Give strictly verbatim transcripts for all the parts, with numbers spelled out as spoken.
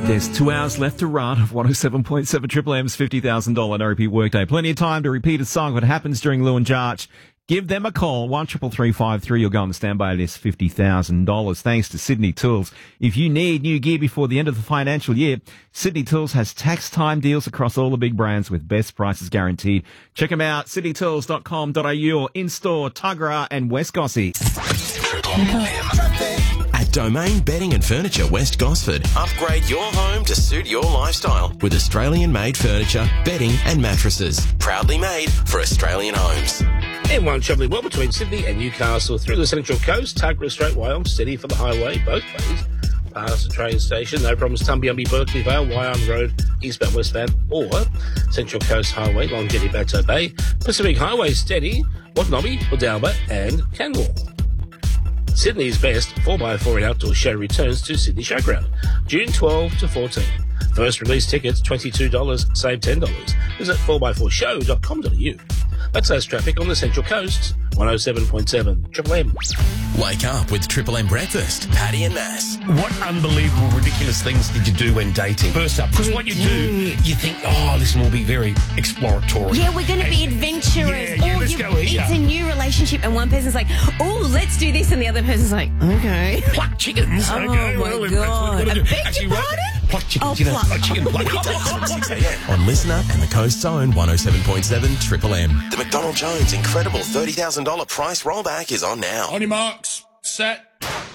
There's two hours left to run of one oh seven point seven Triple M's fifty thousand dollars no repeat workday. Plenty of time to repeat a song if it happens during Lou and Jarch. Give them a call, one triple three five three. You'll go on standby at this fifty thousand dollars. Thanks to Sydney Tools. If you need new gear before the end of the financial year, Sydney Tools has tax time deals across all the big brands with best prices guaranteed. Check them out, sydney tools dot com dot a u or in-store, Tuggerah and West Gossie. At Domain Bedding and Furniture West Gosford, upgrade your home to suit your lifestyle with Australian-made furniture, bedding and mattresses. Proudly made for Australian homes. M one travelling well between Sydney and Newcastle through the Central Coast, Tuggerah Straight Wyong, steady for the highway, both ways. Past the train station, no problems, Tumbiumbi, Berkeley Vale, Wyong Road, eastbound, westbound, or Central Coast Highway, Longjetty, Bateau Bay, Pacific Highway, steady, Watanabe, Udalba and Canmore. Sydney's best four by four in outdoor show returns to Sydney Showground, June twelfth to fourteenth. First release tickets, twenty-two dollars, save ten dollars. Visit four by four show dot com dot a u. That's less traffic on the Central Coast, one oh seven point seven Triple M. Wake up with Triple M Breakfast, Paddy and Mass. What unbelievable, ridiculous things did you do when dating? First up, because what you do, you think, oh, this will be very exploratory. Yeah, we're going to be adventurous. Yeah, yeah, Or let's you- go here. It's a new relationship, and one person's like, oh, let's do this, and the other person's like, okay. Pluck chickens. Oh, okay, my well, we've- God. we've got to I do- beg Actually, your right, pardon? Pluck chickens, Oh, you know. pluck. Pluck chicken, pluck. On Listener and the Coast Zone one oh seven point seven Triple M. The McDonald Jones incredible thirty thousand dollars price rollback is on now. On your marks, set.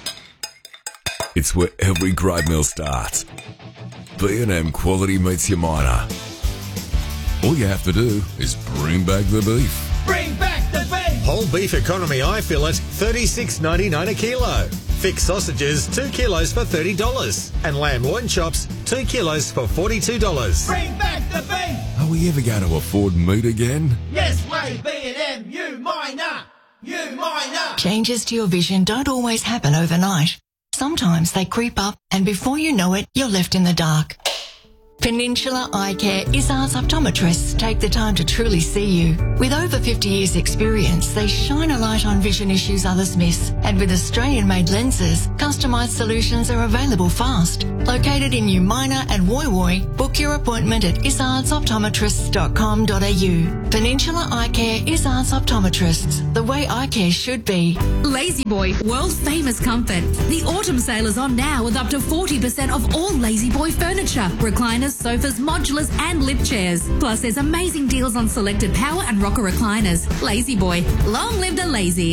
It's where every grade meal starts. B and M quality meets your miner. All you have to do is bring back the beef. Bring back the beef. Whole beef economy eye fillet, thirty-six ninety-nine a kilo. Thick sausages, two kilos for thirty dollars. And lamb loin chops, two kilos for forty-two dollars. Bring back the beef. Are we ever going to afford meat again? Yes, way B and M, you miner. You miner. Changes to your vision don't always happen overnight. Sometimes they creep up, and before you know it, you're left in the dark. Peninsula Eye Care Izzard's optometrists take the time to truly see you. With over fifty years experience, they shine a light on vision issues others miss. And with Australian-made lenses, customised solutions are available fast. Located in Umina and Woy Woy, book your appointment at izzards optometrists dot com dot a u. Peninsula Eye Care Izzard's optometrists, the way eye care should be. Lazy Boy, world famous comfort. The autumn sale is on now with up to forty percent off all Lazy Boy furniture, recliners, sofas, modulars and lift chairs. Plus there's amazing deals on selected power and rocker recliners. Lazy Boy, long live the lazy.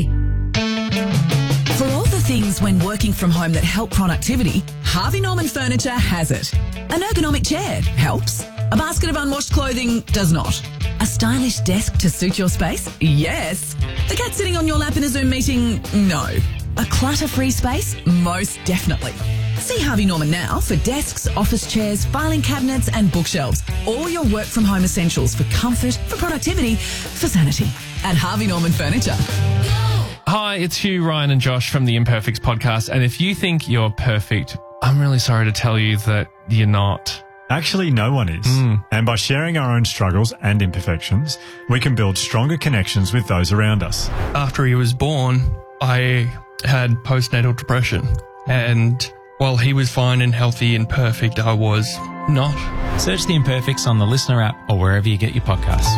For all the things when working from home that help productivity, Harvey Norman Furniture has it. An ergonomic chair helps. A basket of unwashed clothing does not. A stylish desk to suit your space? Yes. The cat sitting on your lap in a Zoom meeting? No. A clutter-free space? Most definitely. See Harvey Norman now for desks, office chairs, filing cabinets and bookshelves. All your work from home essentials for comfort, for productivity, for sanity. At Harvey Norman Furniture. Hi, it's Hugh, Ryan and Josh from the Imperfects podcast. And if you think you're perfect, I'm really sorry to tell you that you're not. Actually, no one is. Mm. And by sharing our own struggles and imperfections, we can build stronger connections with those around us. After he was born, I had postnatal depression. And while he was fine and healthy and perfect, I was not. Search The Imperfects on the Listener app or wherever you get your podcasts.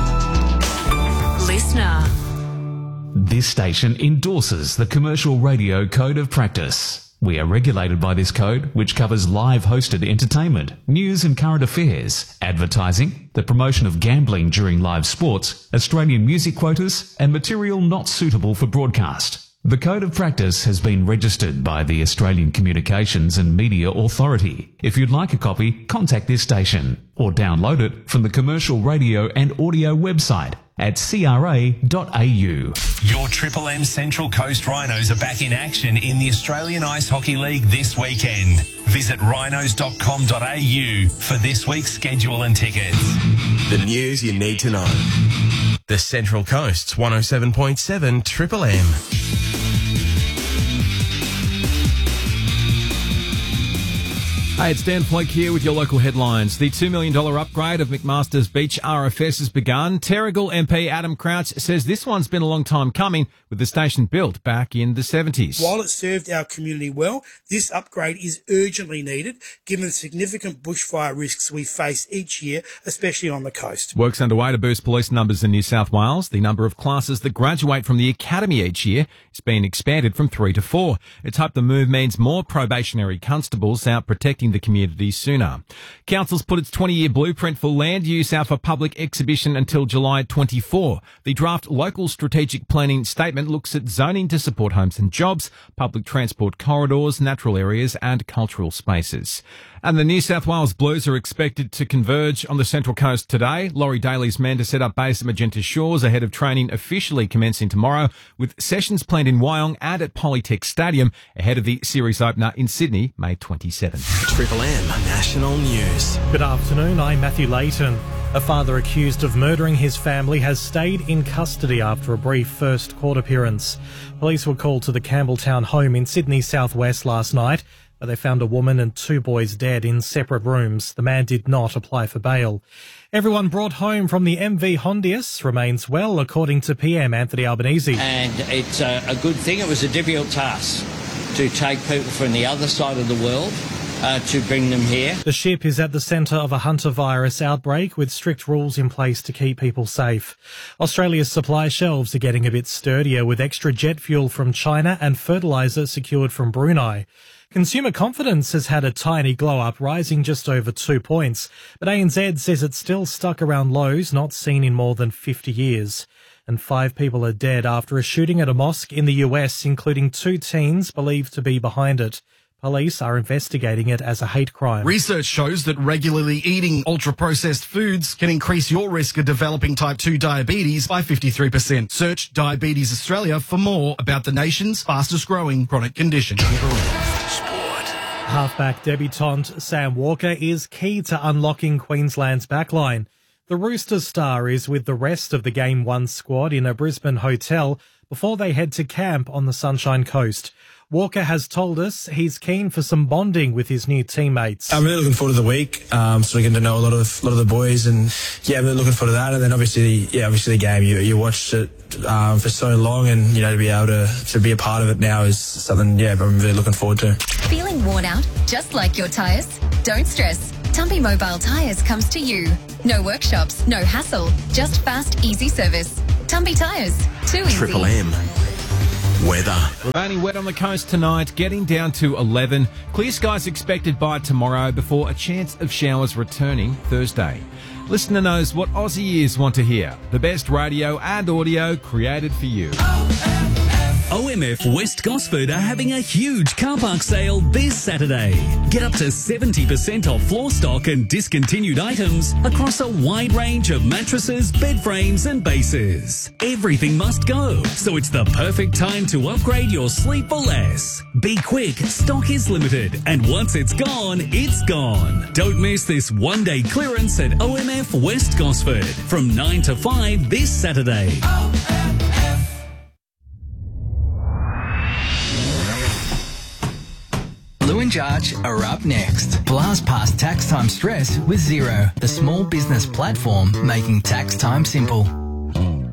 Listener. This station endorses the Commercial Radio Code of Practice. We are regulated by this code, which covers live hosted entertainment, news and current affairs, advertising, the promotion of gambling during live sports, Australian music quotas, and material not suitable for broadcast. The Code of Practice has been registered by the Australian Communications and Media Authority. If you'd like a copy, contact this station or download it from the Commercial Radio and Audio website at c r a dot a u. Your Triple M Central Coast Rhinos are back in action in the Australian Ice Hockey League this weekend. Visit rhinos dot com dot a u for this week's schedule and tickets. The news you need to know. The Central Coast's one oh seven point seven Triple M. Hey, it's Dan Flake here with your local headlines. The two million dollars upgrade of McMaster's Beach R F S has begun. Terrigal M P Adam Crouch says this one's been a long time coming, with the station built back in the seventies. While it served our community well, this upgrade is urgently needed, given the significant bushfire risks we face each year, especially on the coast. Work's underway to boost police numbers in New South Wales. The number of classes that graduate from the academy each year is being expanded from three to four. It's hoped the move means more probationary constables out protecting the community sooner. Council's put its twenty-year blueprint for land use out for public exhibition until July twenty-fourth. The draft local strategic planning statement looks at zoning to support homes and jobs, public transport corridors, natural areas and cultural spaces. And the New South Wales Blues are expected to converge on the Central Coast today. Laurie Daly's men to set up base at Magenta Shores ahead of training officially commencing tomorrow, with sessions planned in Wyong and at Polytech Stadium ahead of the series opener in Sydney, May twenty-seventh. Triple M National News. Good afternoon, I'm Matthew Layton. A father accused of murdering his family has stayed in custody after a brief first court appearance. Police were called to the Campbelltown home in Sydney southwest last night, where they found a woman and two boys dead in separate rooms. The man did not apply for bail. Everyone brought home from the M V Hondius remains well, according to P M Anthony Albanese. And it's a, a good thing. It was a difficult task to take people from the other side of the world uh, to bring them here. The ship is at the centre of a hunter virus outbreak, with strict rules in place to keep people safe. Australia's supply shelves are getting a bit sturdier, with extra jet fuel from China and fertiliser secured from Brunei. Consumer confidence has had a tiny glow-up, rising just over two points, but A N Z says it's still stuck around lows not seen in more than fifty years. And five people are dead after a shooting at a mosque in the U S, including two teens believed to be behind it. Police are investigating it as a hate crime. Research shows that regularly eating ultra-processed foods can increase your risk of developing type two diabetes by fifty-three percent. Search Diabetes Australia for more about the nation's fastest-growing chronic condition. Halfback debutant Sam Walker is key to unlocking Queensland's backline. The Roosters star is with the rest of the Game one squad in a Brisbane hotel before they head to camp on the Sunshine Coast. Walker has told us he's keen for some bonding with his new teammates. I'm really looking forward to the week, um, sort of getting to know a lot of a lot of the boys, and yeah, I'm really looking forward to that. And then obviously, yeah, obviously the game. You you watched it um, for so long, and you know to be able to to be a part of it now is something. Yeah, I'm really looking forward to. Feeling worn out, just like your tyres? Don't stress. Tumpy Mobile Tyres comes to you. No workshops, no hassle, just fast, easy service. Tumpy Tyres, too easy. Triple M. Weather. Raining wet on the coast tonight, getting down to eleven. Clear skies expected by tomorrow before a chance of showers returning Thursday. Listener knows what Aussie ears want to hear. The best radio and audio created for you. O M F West Gosford are having a huge car park sale this Saturday. Get up to seventy percent off floor stock and discontinued items across a wide range of mattresses, bed frames and bases. Everything must go, so it's the perfect time to upgrade your sleep for less. Be quick, stock is limited, and once it's gone, it's gone. Don't miss this one-day clearance at O M F West Gosford from nine to five this Saturday. Lou and Jarge are up next. Blast past tax time stress with Xero, the small business platform making tax time simple.